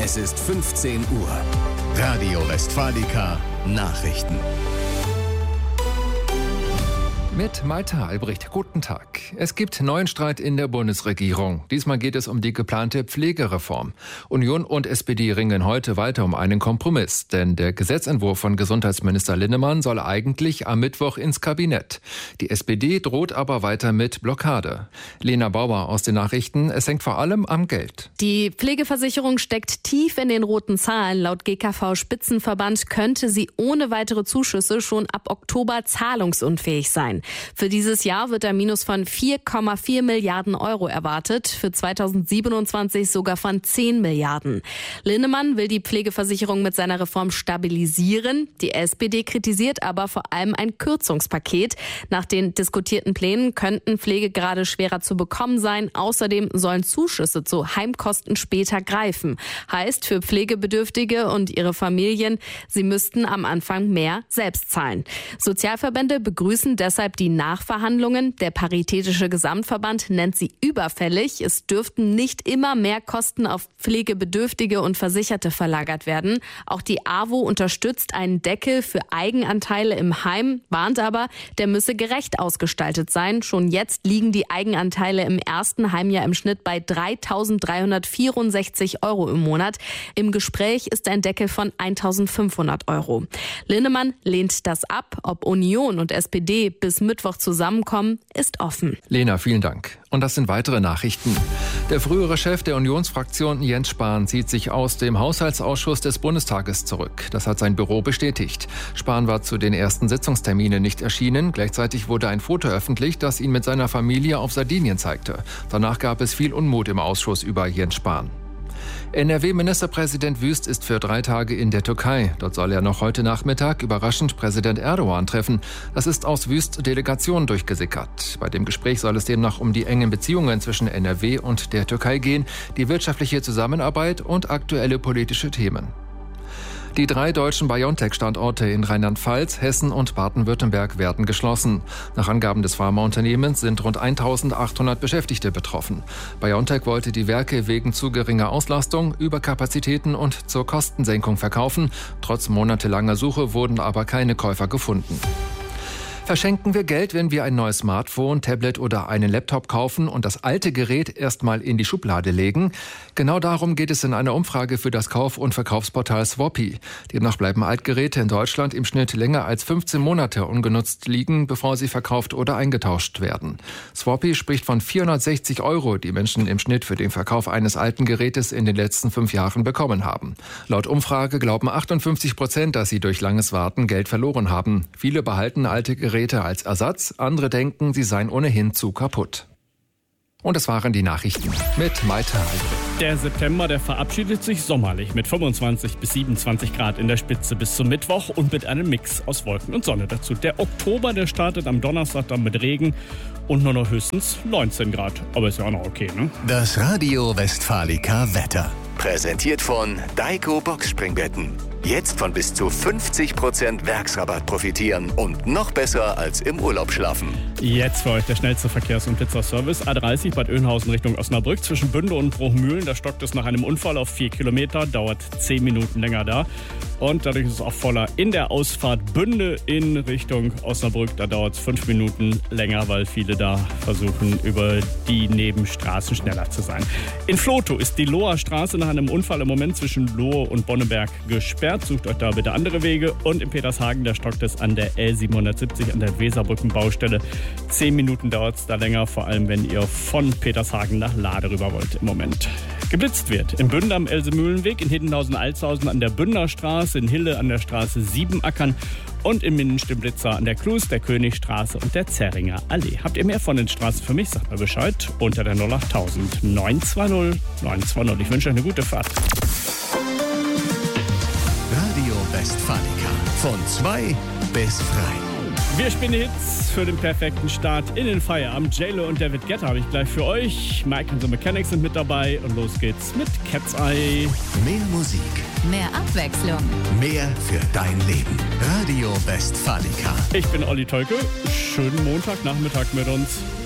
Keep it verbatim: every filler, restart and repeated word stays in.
Es ist fünfzehn Uhr. Radio Westfalica Nachrichten. Mit Malte Albrecht. Guten Tag. Es gibt neuen Streit in der Bundesregierung. Diesmal geht es um die geplante Pflegereform. Union und S P D ringen heute weiter um einen Kompromiss. Denn der Gesetzentwurf von Gesundheitsminister Linnemann soll eigentlich am Mittwoch ins Kabinett. Die S P D droht aber weiter mit Blockade. Lena Bauer aus den Nachrichten. Es hängt vor allem am Geld. Die Pflegeversicherung steckt tief in den roten Zahlen. Laut G K V-Spitzenverband könnte sie ohne weitere Zuschüsse schon ab Oktober zahlungsunfähig sein. Für dieses Jahr wird ein Minus von vier Komma vier Milliarden Euro erwartet, für zweitausendsiebenundzwanzig sogar von zehn Milliarden. Linnemann will die Pflegeversicherung mit seiner Reform stabilisieren. Die S P D kritisiert aber vor allem ein Kürzungspaket. Nach den diskutierten Plänen könnten Pflegegrade schwerer zu bekommen sein. Außerdem sollen Zuschüsse zu Heimkosten später greifen. Heißt für Pflegebedürftige und ihre Familien, sie müssten am Anfang mehr selbst zahlen. Sozialverbände begrüßen deshalb die Nachverhandlungen. Der Paritätische Gesamtverband nennt sie überfällig. Es dürften nicht immer mehr Kosten auf Pflegebedürftige und Versicherte verlagert werden. Auch die A W O unterstützt einen Deckel für Eigenanteile im Heim, warnt aber, der müsse gerecht ausgestaltet sein. Schon jetzt liegen die Eigenanteile im ersten Heimjahr im Schnitt bei dreitausenddreihundertvierundsechzig Euro im Monat. Im Gespräch ist ein Deckel von eintausendfünfhundert Euro. Linnemann lehnt das ab. Ob Union und S P D bis Mittwoch zusammenkommen, ist offen. Lena, vielen Dank. Und das sind weitere Nachrichten. Der frühere Chef der Unionsfraktion Jens Spahn zieht sich aus dem Haushaltsausschuss des Bundestages zurück. Das hat sein Büro bestätigt. Spahn war zu den ersten Sitzungsterminen nicht erschienen. Gleichzeitig wurde ein Foto öffentlich, das ihn mit seiner Familie auf Sardinien zeigte. Danach gab es viel Unmut im Ausschuss über Jens Spahn. N R W-Ministerpräsident Wüst ist für drei Tage in der Türkei. Dort soll er noch heute Nachmittag überraschend Präsident Erdogan treffen. Das ist aus Wüsts Delegation durchgesickert. Bei dem Gespräch soll es demnach um die engen Beziehungen zwischen N R W und der Türkei gehen, die wirtschaftliche Zusammenarbeit und aktuelle politische Themen. Die drei deutschen BioNTech-Standorte in Rheinland-Pfalz, Hessen und Baden-Württemberg werden geschlossen. Nach Angaben des Pharmaunternehmens sind rund eintausendachthundert Beschäftigte betroffen. BioNTech wollte die Werke wegen zu geringer Auslastung, Überkapazitäten und zur Kostensenkung verkaufen. Trotz monatelanger Suche wurden aber keine Käufer gefunden. Verschenken wir Geld, wenn wir ein neues Smartphone, Tablet oder einen Laptop kaufen und das alte Gerät erstmal in die Schublade legen? Genau darum geht es in einer Umfrage für das Kauf- und Verkaufsportal Swapy. Demnach bleiben Altgeräte in Deutschland im Schnitt länger als fünfzehn Monate ungenutzt liegen, bevor sie verkauft oder eingetauscht werden. Swapy spricht von vierhundertsechzig Euro, die Menschen im Schnitt für den Verkauf eines alten Gerätes in den letzten fünf Jahren bekommen haben. Laut Umfrage glauben achtundfünfzig Prozent, dass sie durch langes Warten Geld verloren haben. Viele behalten alte Geräte als Ersatz, andere denken, sie seien ohnehin zu kaputt. Und das waren die Nachrichten mit Malte Albrecht. Der September, der verabschiedet sich sommerlich mit fünfundzwanzig bis siebenundzwanzig Grad in der Spitze bis zum Mittwoch und mit einem Mix aus Wolken und Sonne dazu. Der Oktober, der startet am Donnerstag dann mit Regen und nur noch höchstens neunzehn Grad. Aber ist ja auch noch okay, ne? Das Radio Westfalica Wetter. Präsentiert von Daiko Boxspringbetten. Jetzt von bis zu fünfzig Prozent Werksrabatt profitieren und noch besser als im Urlaub schlafen. Jetzt für euch der schnellste Verkehrs- und Pizzaservice. A dreißig Bad Oeynhausen Richtung Osnabrück zwischen Bünde und Bruchmühlen. Da stockt es nach einem Unfall auf vier Kilometer, dauert zehn Minuten länger da. Und dadurch ist es auch voller in der Ausfahrt Bünde in Richtung Osnabrück. Da dauert es fünf Minuten länger, weil viele da versuchen, über die Nebenstraßen schneller zu sein. In Vlotho ist die Loher Straße nach einem Unfall im Moment zwischen Lohe und Bonneberg gesperrt. Sucht euch da bitte andere Wege. Und in Petershagen, da stockt es an der L siebenhundertsiebzig an der Weserbrückenbaustelle. Zehn Minuten dauert es da länger, vor allem wenn ihr von Petershagen nach Lade rüber wollt im Moment. Geblitzt wird in Bünde am Elsemühlenweg, in Hiddenhausen-Altshausen an der Bündner Straße, in Hille an der Straße Siebenackern und in Minden-Blitzer an der Klus, der Königstraße und der Zerringer Allee. Habt ihr mehr von den Straßen für mich? Sagt mal Bescheid unter der null acht null neun zwei null neun zwei null. Ich wünsche euch eine gute Fahrt. Radio Westfalica. Von zwei bis drei. Wir spielen Hits für den perfekten Start in den Feierabend. J-Lo und David Guetta habe ich gleich für euch. Mike and the Mechanics sind mit dabei und los geht's mit Cat's Eye. Mehr Musik. Mehr Abwechslung. Mehr für dein Leben. Radio Westfalica. Ich bin Olli Tolke. Schönen Montagnachmittag mit uns.